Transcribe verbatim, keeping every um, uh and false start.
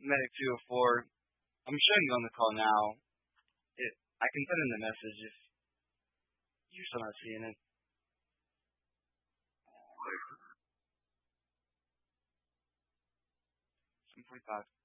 Medic two oh four. I'm showing you on the call now. It, I can send in the message if you're still not seeing it. seven forty-five.